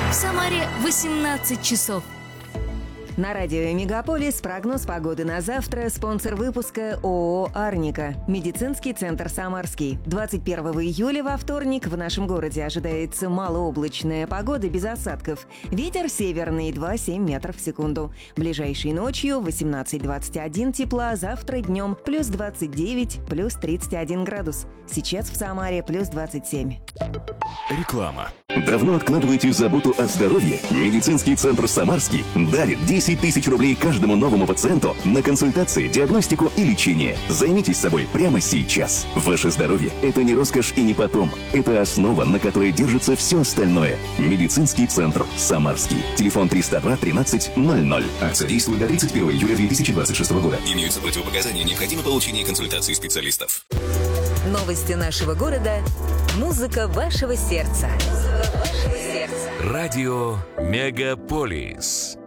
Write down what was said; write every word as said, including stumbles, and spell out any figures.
В Самаре восемнадцать часов. На радио «Мегаполис» прогноз погоды на завтра. Спонсор выпуска ООО «Арника». Медицинский центр «Самарский». двадцать первого июля во вторник в нашем городе ожидается малооблачная погода без осадков. Ветер северный два целых семь метров в секунду. Ближайшей ночью восемнадцать двадцать один тепла, завтра днем плюс двадцать девять, плюс тридцать один градус. Сейчас в Самаре плюс двадцать семь. Реклама. Давно откладываете заботу о здоровье? Медицинский центр «Самарский» дарит десять тысяч рублей каждому новому пациенту на консультации, диагностику и лечение. Займитесь собой прямо сейчас. Ваше здоровье – это не роскошь и не потом. Это основа, на которой держится все остальное. Медицинский центр «Самарский». Телефон триста два тринадцать ноль ноль. Акция действует до тридцать первого июля две тысячи двадцать шестого года. Имеются противопоказания, необходимо получение консультации специалистов. Новости нашего города. Музыка вашего сердца. Музыка вашего сердца. Радио «Мегаполис».